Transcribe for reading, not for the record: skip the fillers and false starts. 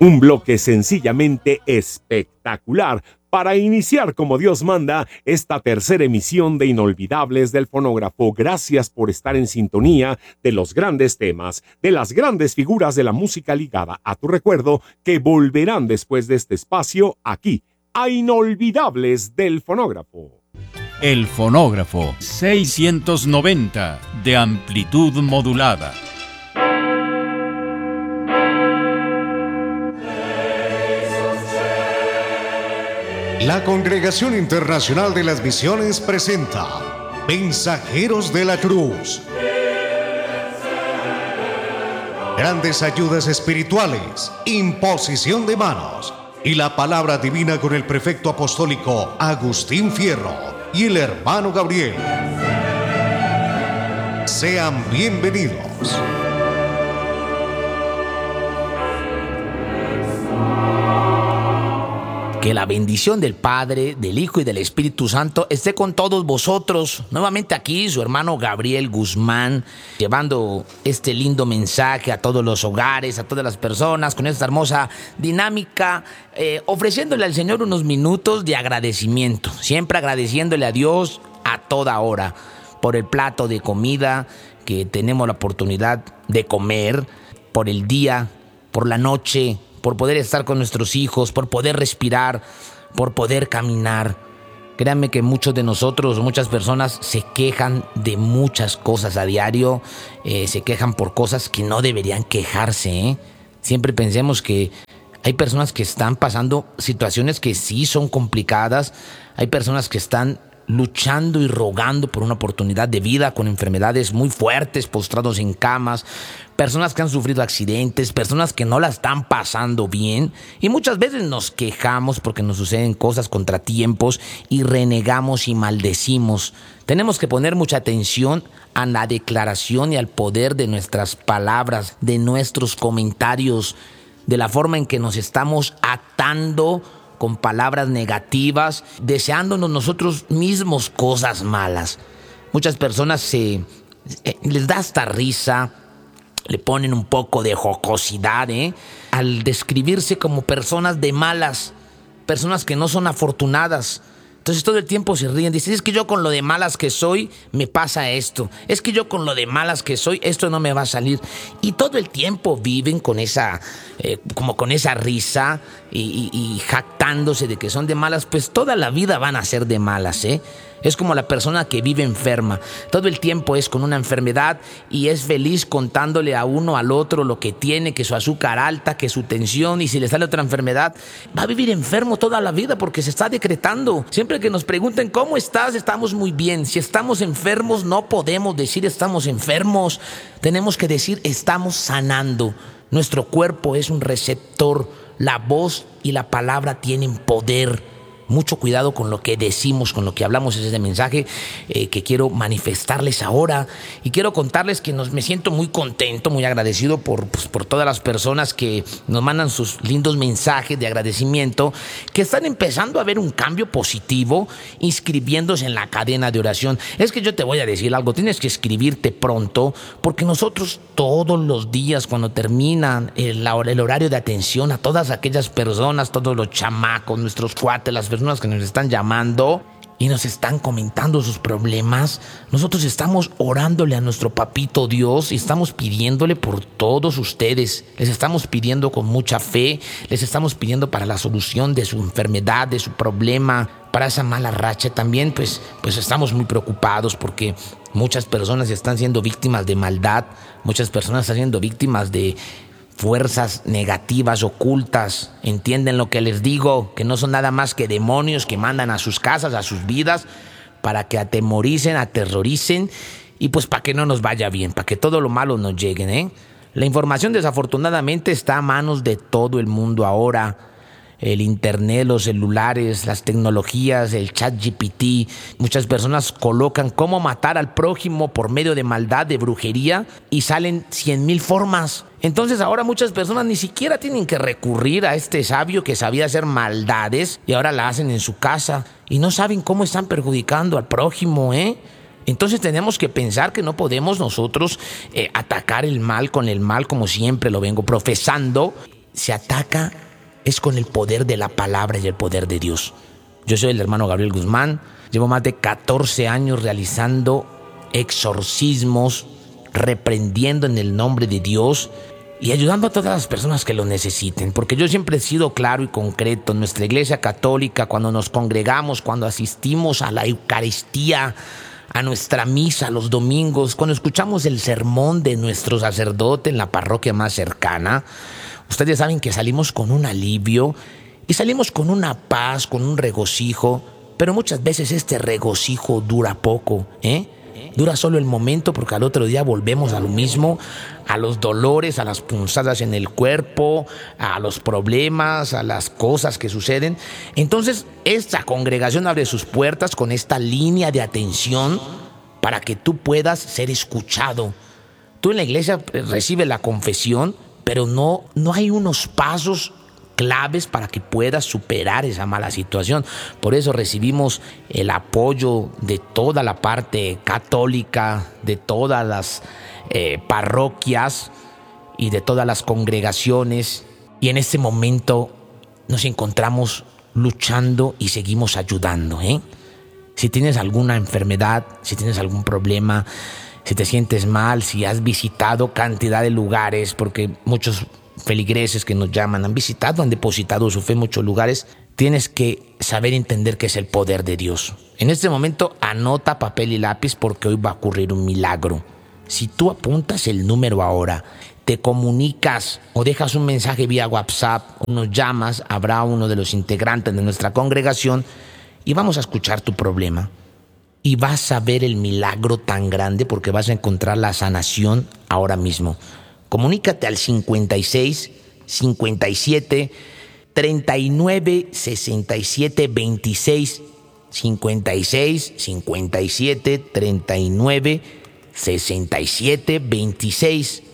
Un bloque sencillamente espectacular para iniciar como Dios manda esta tercera emisión de Inolvidables del Fonógrafo. Gracias por estar en sintonía de los grandes temas, de las grandes figuras de la música ligada a tu recuerdo que volverán después de este espacio aquí a Inolvidables del Fonógrafo. El Fonógrafo 690 de amplitud modulada. La Congregación Internacional de las Misiones presenta Mensajeros de la Cruz. Grandes ayudas espirituales, imposición de manos y la palabra divina con el prefecto apostólico Agustín Fierro y el hermano Gabriel. Sean bienvenidos. Que la bendición del Padre, del Hijo y del Espíritu Santo esté con todos vosotros. Nuevamente aquí su hermano Gabriel Guzmán, llevando este lindo mensaje a todos los hogares, a todas las personas, con esta hermosa dinámica, ofreciéndole al Señor unos minutos de agradecimiento. Siempre agradeciéndole a Dios a toda hora por el plato de comida que tenemos la oportunidad de comer, por el día, por la noche, por poder estar con nuestros hijos, por poder respirar, por poder caminar. Créanme que muchos de nosotros, muchas personas se quejan de muchas cosas a diario, se quejan por cosas que no deberían quejarse, ¿eh? Siempre pensemos que hay personas que están pasando situaciones que sí son complicadas, hay personas que están luchando y rogando por una oportunidad de vida con enfermedades muy fuertes, postrados en camas, personas que han sufrido accidentes, personas que no la están pasando bien, y muchas veces nos quejamos porque nos suceden cosas, contratiempos, y renegamos y maldecimos. Tenemos que poner mucha atención a la declaración y al poder de nuestras palabras, de nuestros comentarios, de la forma en que nos estamos atando con palabras negativas, deseándonos nosotros mismos cosas malas. Muchas personas les da hasta risa, le ponen un poco de jocosidad, al describirse como personas de malas, personas que no son afortunadas. Entonces todo el tiempo se ríen, dicen, es que yo con lo de malas que soy me pasa esto, es que yo con lo de malas que soy esto no me va a salir. Y todo el tiempo viven con esa, como con esa risa y jactándose de que son de malas, pues toda la vida van a ser de malas, Es como la persona que vive enferma. Todo el tiempo es con una enfermedad y es feliz contándole a uno, al otro lo que tiene, que su azúcar alta, que su tensión, y si le sale otra enfermedad, va a vivir enfermo toda la vida porque se está decretando. Siempre que nos pregunten ¿cómo estás? Estamos muy bien. Si estamos enfermos, no podemos decir estamos enfermos. Tenemos que decir estamos sanando. Nuestro cuerpo es un receptor. La voz y la palabra tienen poder. Mucho cuidado con lo que decimos, con lo que hablamos. Es ese mensaje que quiero manifestarles ahora. Y quiero contarles que me siento muy contento, muy agradecido por todas las personas que nos mandan sus lindos mensajes de agradecimiento, que están empezando a ver un cambio positivo inscribiéndose en la cadena de oración. Es que yo te voy a decir algo, tienes que inscribirte pronto, porque nosotros todos los días, cuando terminan el horario de atención a todas aquellas personas, todos los chamacos, nuestros cuates, las personas que nos están llamando y nos están comentando sus problemas, nosotros estamos orándole a nuestro papito Dios y estamos pidiéndole por todos ustedes. Les estamos pidiendo con mucha fe, les estamos pidiendo para la solución de su enfermedad, de su problema, para esa mala racha. También pues estamos muy preocupados porque muchas personas están siendo víctimas de maldad, muchas personas están siendo víctimas de fuerzas negativas ocultas. Entienden lo que les digo, que no son nada más que demonios que mandan a sus casas, a sus vidas, para que atemoricen, aterroricen y pues para que no nos vaya bien, para que todo lo malo nos llegue, La información desafortunadamente está a manos de todo el mundo ahora. El internet, los celulares, las tecnologías, el ChatGPT. Muchas personas colocan cómo matar al prójimo por medio de maldad, de brujería, y salen 100,000 formas. Entonces ahora muchas personas ni siquiera tienen que recurrir a este sabio que sabía hacer maldades y ahora la hacen en su casa y no saben cómo están perjudicando al prójimo, Entonces tenemos que pensar que no podemos nosotros atacar el mal con el mal, como siempre lo vengo profesando, se ataca es con el poder de la palabra y el poder de Dios. Yo soy el hermano Gabriel Guzmán, llevo más de 14 años realizando exorcismos, reprendiendo en el nombre de Dios y ayudando a todas las personas que lo necesiten, porque yo siempre he sido claro y concreto. En nuestra iglesia católica, cuando nos congregamos, cuando asistimos a la Eucaristía, a nuestra misa los domingos, cuando escuchamos el sermón de nuestro sacerdote en la parroquia más cercana, ustedes saben que salimos con un alivio y salimos con una paz, con un regocijo, pero muchas veces este regocijo dura poco, Dura solo el momento, porque al otro día volvemos a lo mismo, a los dolores, a las punzadas en el cuerpo, a los problemas, a las cosas que suceden. Entonces, esta congregación abre sus puertas con esta línea de atención para que tú puedas ser escuchado. Tú en la iglesia recibes la confesión, pero no hay unos pasos claves para que puedas superar esa mala situación. Por eso recibimos el apoyo de toda la parte católica, de todas las parroquias y de todas las congregaciones. Y en este momento nos encontramos luchando y seguimos ayudando, Si tienes alguna enfermedad, si tienes algún problema, si te sientes mal, si has visitado cantidad de lugares, porque muchos feligreses que nos llaman han visitado, han depositado su fe en muchos lugares, tienes que saber entender que es el poder de Dios. En este momento anota papel y lápiz, porque hoy va a ocurrir un milagro. Si tú apuntas el número ahora, te comunicas o dejas un mensaje vía WhatsApp o nos llamas, habrá uno de los integrantes de nuestra congregación y vamos a escuchar tu problema. Y vas a ver el milagro tan grande, porque vas a encontrar la sanación ahora mismo. Comunícate al 56 57 39 67 26, 56 57 39 67 26.